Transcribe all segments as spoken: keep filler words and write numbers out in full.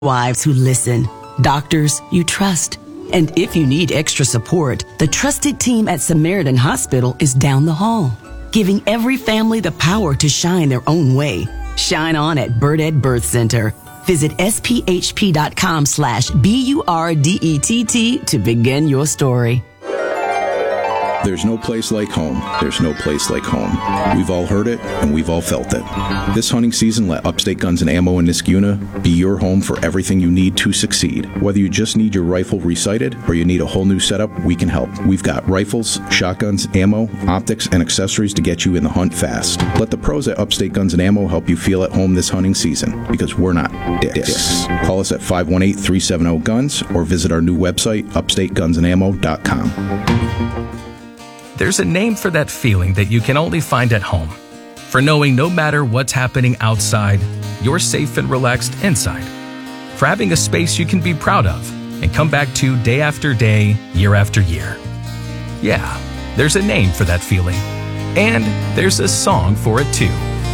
Wives who listen, doctors you trust. And if you need extra support, the trusted team at Samaritan Hospital is down the hall, giving every family the power to shine their own way. Shine on at BirdEd Birth Center. Visit sphp.com slash B-U-R-D-E-T-T to begin your story. There's no place like home. There's no place like home. We've all heard it, and we've all felt it. This hunting season, let Upstate Guns and Ammo in Niskuna be your home for everything you need to succeed. Whether you just need your rifle resighted or you need a whole new setup, we can help. We've got rifles, shotguns, ammo, optics, and accessories to get you in the hunt fast. Let the pros at Upstate Guns and Ammo help you feel at home this hunting season, because we're not dicks. Call us at five one eight, three seven zero, GUNS or visit our new website, upstate guns and ammo dot com. There's a name for that feeling that you can only find at home. For knowing no matter what's happening outside, you're safe and relaxed inside. For having a space you can be proud of and come back to day after day, year after year. Yeah, there's a name for that feeling. And there's a song for it too.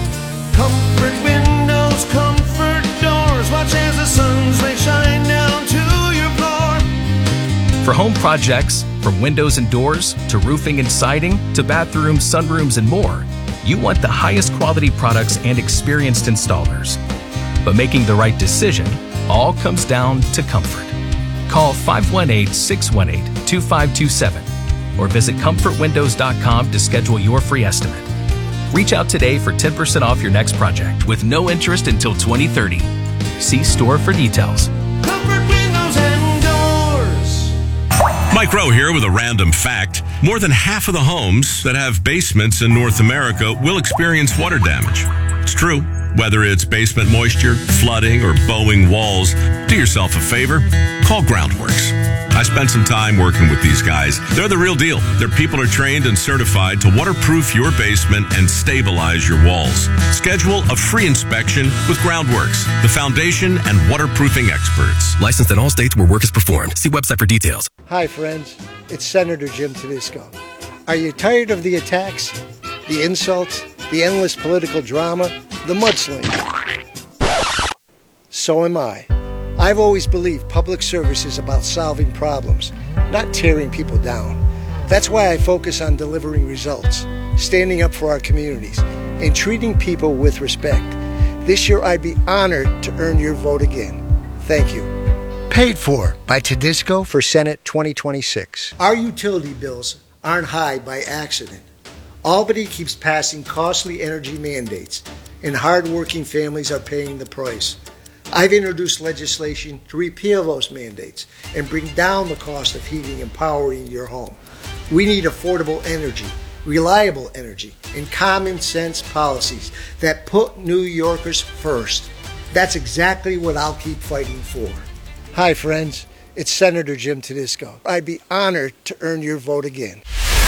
Comfort windows, comfort doors, watch as the sun's rays shine down to your floor. For home projects, from windows and doors, to roofing and siding, to bathrooms, sunrooms, and more, you want the highest quality products and experienced installers. But making the right decision all comes down to comfort. Call five one eight, six one eight, two five two seven or visit comfort windows dot com to schedule your free estimate. Reach out today for ten percent off your next project with no interest until twenty thirty. See store for details. Comfort windows and doors. Mike Rowe here with a random fact. More than half of the homes that have basements in North America will experience water damage. It's true. Whether it's basement moisture, flooding, or bowing walls, do yourself a favor. Call Groundworks. I spent some time working with these guys. They're the real deal. Their people are trained and certified to waterproof your basement and stabilize your walls. Schedule a free inspection with Groundworks, the foundation and waterproofing experts. Licensed in all states where work is performed. See website for details. Hi, friends. It's Senator Jim Tedisco. Are you tired of the attacks, the insults, the endless political drama, the mudslinging? So am I. I've always believed public service is about solving problems, not tearing people down. That's why I focus on delivering results, standing up for our communities, and treating people with respect. This year I'd be honored to earn your vote again. Thank you. Paid for by Tedisco for Senate twenty twenty-six. Our utility bills aren't high by accident. Albany keeps passing costly energy mandates, and hardworking families are paying the price. I've introduced legislation to repeal those mandates and bring down the cost of heating and powering your home. We need affordable energy, reliable energy, and common sense policies that put New Yorkers first. That's exactly what I'll keep fighting for. Hi, friends. It's Senator Jim Tedisco. I'd be honored to earn your vote again.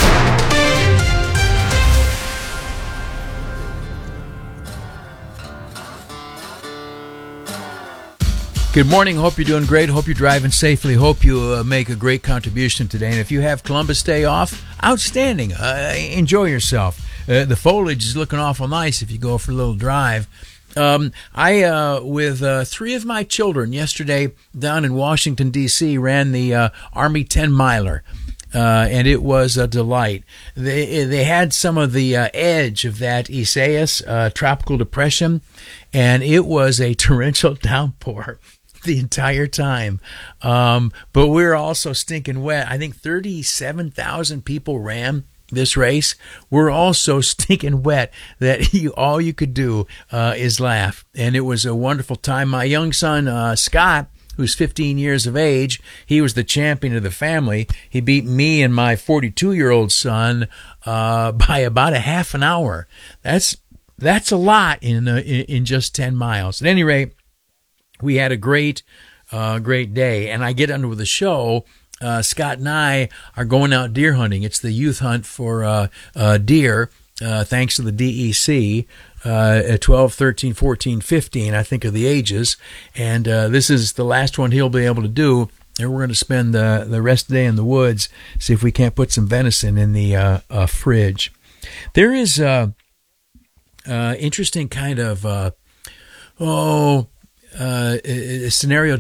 Good morning. Hope you're doing great. Hope you're driving safely. Hope you uh, make a great contribution today. And if you have Columbus Day off, outstanding. Uh, enjoy yourself. Uh, the foliage is looking awful nice if you go for a little drive. Um, I, uh, with uh, three of my children yesterday down in Washington, D C, ran the uh, Army ten miler. Uh, and it was a delight. They they had some of the uh, edge of that Isaias uh, tropical depression, and it was a torrential downpour the entire time. Um, but we were also stinking wet. I think thirty-seven thousand people ran this race. We're all so stinking wet that you, all you could do uh, is laugh. And it was a wonderful time. My young son, uh, Scott, who's fifteen years of age, he was the champion of the family. He beat me and my forty-two-year-old son uh, by about a half an hour. That's that's a lot in, uh, in in just ten miles. At any rate, we had a great, uh, great day. And I get under the show. Uh, Scott and I are going out deer hunting. It's the youth hunt for uh, uh, deer, uh, thanks to the D E C. Uh, at twelve, thirteen, fourteen, fifteen, I think, are the ages. And uh, this is the last one he'll be able to do. And we're going to spend the, the rest of the day in the woods, see if we can't put some venison in the uh, uh, fridge. There is a uh, uh, interesting kind of, uh, oh, uh, a, a scenario